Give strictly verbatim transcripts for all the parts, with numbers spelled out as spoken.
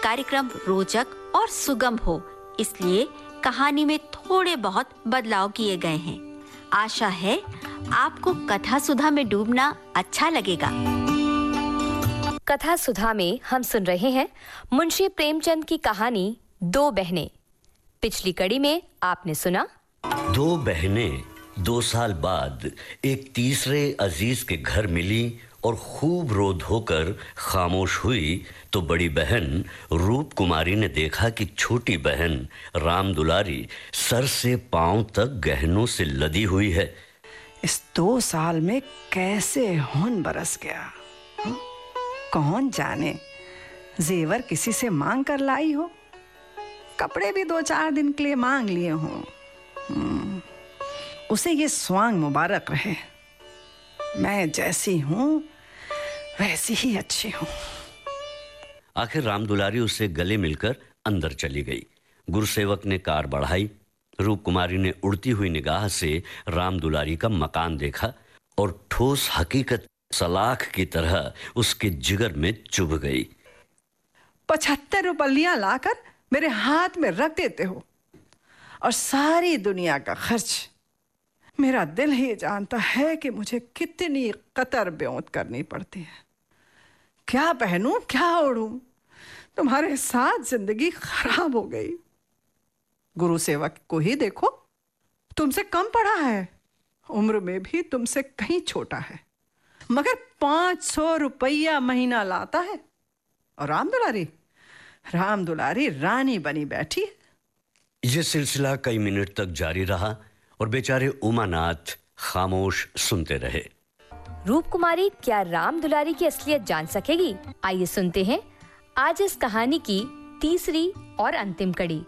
कार्यक्रम रोचक और सुगम हो, इसलिए कहानी में थोड़े बहुत बदलाव किए गए हैं। आशा है आपको कथा सुधा में डूबना अच्छा लगेगा। कथा सुधा में हम सुन रहे हैं मुंशी प्रेमचंद की कहानी दो बहनें। पिछली कड़ी में आपने सुना दो बहनें दो साल बाद एक तीसरे अजीज के घर मिली और खूब रो धोकर खामोश हुई तो बड़ी बहन रूप कुमारी ने देखा कि छोटी बहन राम दुलारी सर से पांव तक गहनों से लदी हुई है। इस दो साल में कैसे होन बरस गया, हुँ? कौन जाने जेवर किसी से मांग कर लाई हो, कपड़े भी दो चार दिन के लिए मांग लिए हों। उसे ये स्वांग मुबारक रहे। मैं जैसी हूं वैसी ही अच्छी हूं। आखिर राम दुलारी उससे गले मिलकर अंदर चली गई। गुरुसेवक ने कार बढ़ाई। रूप कुमारी ने उड़ती हुई निगाह से राम दुलारी का मकान देखा और ठोस हकीकत सलाख की तरह उसके जिगर में चुभ गई। पचहत्तर रुपया लाकर मेरे हाथ में रख देते हो और सारी दुनिया का खर्च। मेरा दिल ही जानता है कि मुझे कितनी कतर ब्योंत करनी पड़ती है। क्या पहनूं, क्या ओढ़ूं, तुम्हारे साथ जिंदगी खराब हो गई। गुरु सेवक को ही देखो, तुमसे कम पढ़ा है, उम्र में भी तुमसे कहीं छोटा है, मगर पांच सौ रुपया महीना लाता है। और राम दुलारी राम दुलारी रानी बनी बैठी है। यह सिलसिला कई मिनट तक जारी रहा और बेचारे उमानाथ खामोश सुनते रहे। रूप कुमारी क्या राम दुलारी की असलियत जान सकेगी? आइए सुनते हैं आज इस कहानी की तीसरी और अंतिम कड़ी।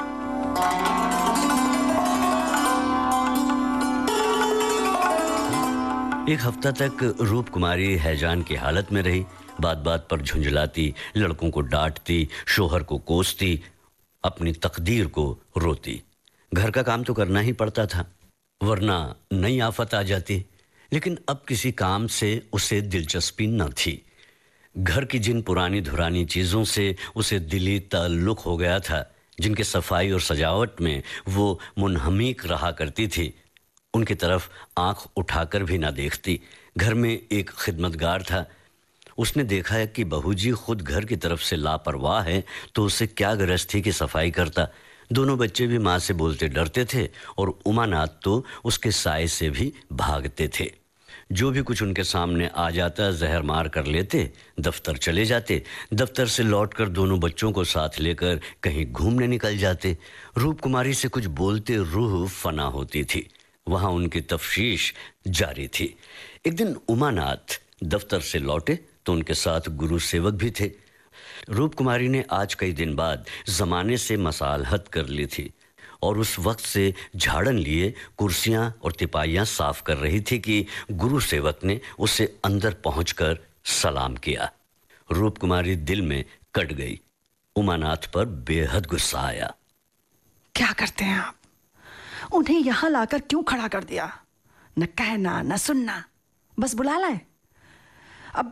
एक हफ्ता तक रूप कुमारी हैजान की हालत में रही। बात बात पर झुंझलाती, लड़कों को डांटती, शोहर को कोसती, अपनी तकदीर को रोती। घर का काम तो करना ही पड़ता था, वरना नई आफत आ जाती। लेकिन अब किसी काम से उसे दिलचस्पी न थी। घर की जिन पुरानी धुरानी चीज़ों से उसे दिली ताल्लुक हो गया था, जिनके सफाई और सजावट में वो मुनहमीक रहा करती थी, उनकी तरफ आंख उठाकर भी ना देखती। घर में एक खिदमतगार था। उसने देखा है कि बहू जी खुद घर की तरफ से लापरवाह है तो उसे क्या गरज थी कि सफाई करता। दोनों बच्चे भी माँ से बोलते डरते थे और उमानाथ तो उसके साए से भी भागते थे। जो भी कुछ उनके सामने आ जाता जहर मार कर लेते, दफ्तर चले जाते। दफ्तर से लौटकर दोनों बच्चों को साथ लेकर कहीं घूमने निकल जाते। रूप कुमारी से कुछ बोलते रूह फना होती थी। वहाँ उनकी तफ्शीश जारी थी। एक दिन उमानाथ दफ्तर से लौटे तो उनके साथ गुरु सेवक भी थे। रूप कुमारी ने आज कई दिन बाद जमाने से मसालहत कर ली थी और उस वक्त से झाड़न लिए कुर्सियां और तिपाइयां साफ कर रही थी कि गुरु सेवक ने उसे अंदर पहुंचकर सलाम किया। रूप कुमारी दिल में कट गई। उमानाथ पर बेहद गुस्सा आया। क्या करते हैं आप? उन्हें यहां लाकर क्यों खड़ा कर दिया? न कहना न सुनना, बस बुला लाए। अब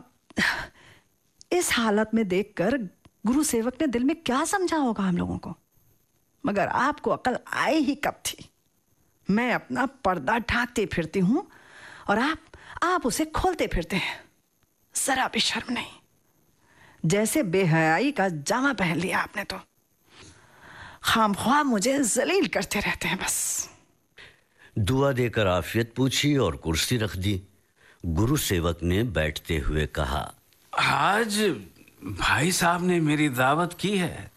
इस हालत में देखकर गुरु सेवक ने दिल में क्या समझा होगा हम लोगों को, मगर आपको अकल आई ही कब थी? मैं अपना पर्दा ढांकते फिरती हूं और आप आप उसे खोलते फिरते हैं। जरा भी शर्म नहीं। जैसे बेहयाई का जामा पहन लिया आपने तो। खामख्वाह मुझे जलील करते रहते हैं बस। दुआ देकर आफियत पूछी और कुर्सी रख दी। गुरु सेवक ने बैठते हुए कहा, आज भाई साहब ने मेरी दावत की है।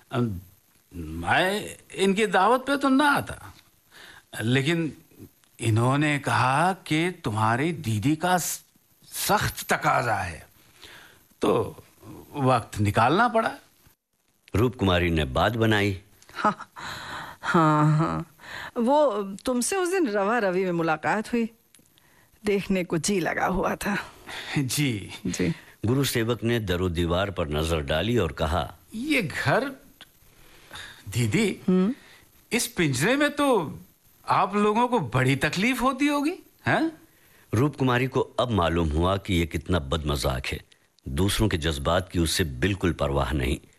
मैं इनकी दावत पे तो ना आता, लेकिन इन्होंने कहा कि तुम्हारी दीदी का सख्त तकाजा है, तो वक्त निकालना पड़ा। रूप कुमारी ने बात बनाई। हाँ हाँ हाँ, वो तुमसे उस दिन रवा रवि में मुलाकात हुई, देखने को जी लगा हुआ था। जी जी। गुरु सेवक ने दरो दीवार पर नजर डाली और कहा, ये घर दीदी, इस पिंजरे में तो आप लोगों को बड़ी तकलीफ होती होगी, हैं? रूप कुमारी को अब मालूम हुआ कि ये कितना बदमजाक है। दूसरों के जज्बात की उसे बिल्कुल परवाह नहीं।